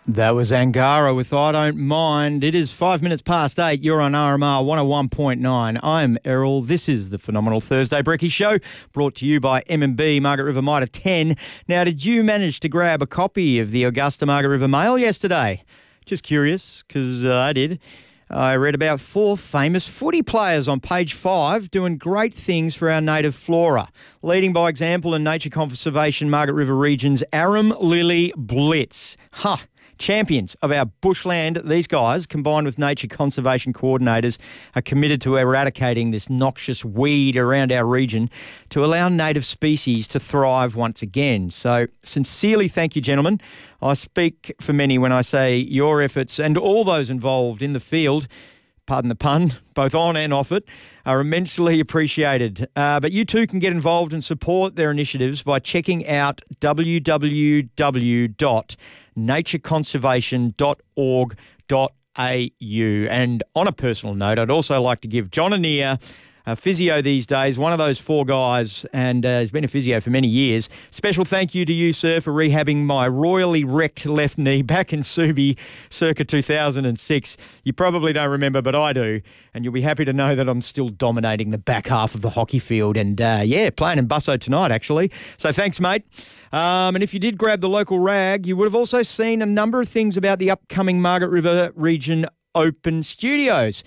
That was Angara with I Don't Mind. It is 5 minutes past 8. You're on RMR 101.9. I'm Errol. This is the Phenomenal Thursday Brekkie Show, brought to you by M&B Margaret River Mitre 10. Now, did you manage to grab a copy of the Augusta Margaret River Mail yesterday? Just curious, because I did. I read about 4 famous footy players on page 5 doing great things for our native flora, leading by example in Nature Conservation Margaret River Region's Arum Lily Blitz. Champions of our bushland, these guys, combined with nature conservation coordinators, are committed to eradicating this noxious weed around our region to allow native species to thrive once again. So, sincerely thank you, gentlemen. I speak for many when I say your efforts and all those involved in the field, pardon the pun, both on and off it, are immensely appreciated. But you too can get involved and support their initiatives by checking out www.natureconservation.org.au. And on a personal note, I'd also like to give John Anea, a physio these days, one of those 4 guys, and has been a physio for many years. Special thank you to you, sir, for rehabbing my royally wrecked left knee back in Subi circa 2006. You probably don't remember, but I do. And you'll be happy to know that I'm still dominating the back half of the hockey field. And, playing in Busso tonight, actually. So thanks, mate. And if you did grab the local rag, you would have also seen a number of things about the upcoming Margaret River Region Open Studios.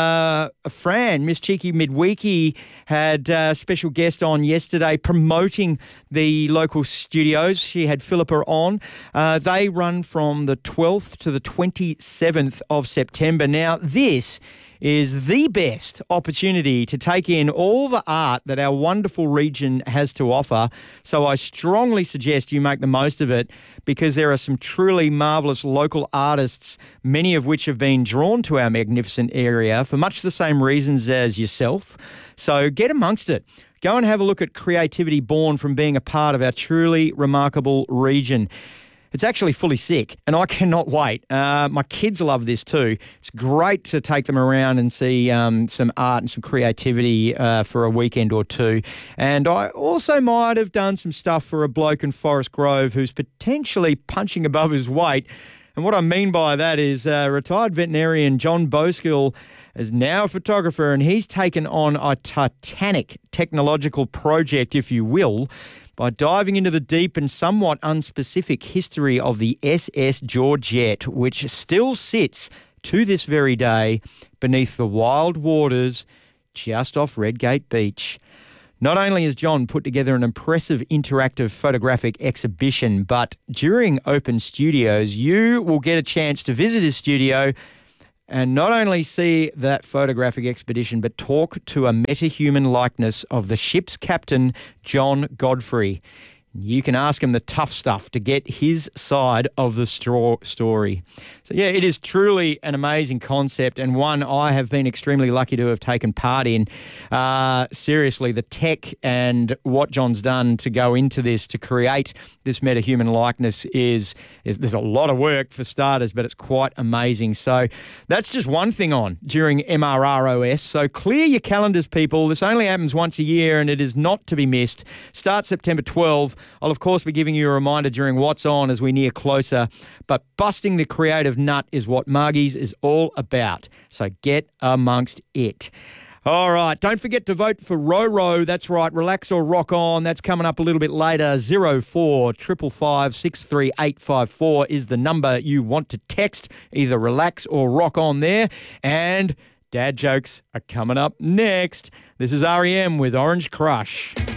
Fran, Miss Cheeky Midweeky, had a special guest on yesterday promoting the local studios. She had Philippa on. They run from the 12th to the 27th of September. Now, this is the best opportunity to take in all the art that our wonderful region has to offer. So I strongly suggest you make the most of it, because there are some truly marvellous local artists, many of which have been drawn to our magnificent area for much the same reasons as yourself. So get amongst it. Go and have a look at creativity born from being a part of our truly remarkable region. It's actually fully sick, and I cannot wait. My kids love this too. It's great to take them around and see some art and some creativity for a weekend or two. And I also might have done some stuff for a bloke in Forest Grove who's potentially punching above his weight. And what I mean by that is retired veterinarian John Boskill is now a photographer, and he's taken on a titanic technological project, if you will, by diving into the deep and somewhat unspecific history of the SS Georgette, which still sits to this very day beneath the wild waters just off Redgate Beach. Not only has John put together an impressive interactive photographic exhibition, but during Open Studios, you will get a chance to visit his studio and not only see that photographic expedition, but talk to a metahuman likeness of the ship's captain, John Godfrey. You can ask him the tough stuff to get his side of the story. So, yeah, it is truly an amazing concept, and one I have been extremely lucky to have taken part in. Seriously, the tech and what John's done to go into this, to create this metahuman likeness is there's a lot of work for starters, but it's quite amazing. So that's just one thing on during MRROS. So clear your calendars, people. This only happens once a year, and it is not to be missed. Starts September 12. I'll, of course, be giving you a reminder during What's On as we near closer, but busting the creative nut is what Margie's is all about. So get amongst it. All right, don't forget to vote for Roro. That's right, Relax or Rock On. That's coming up a little bit later. 0455 63854 is the number you want to text. Either Relax or Rock On there. And dad jokes are coming up next. This is REM with Orange Crush.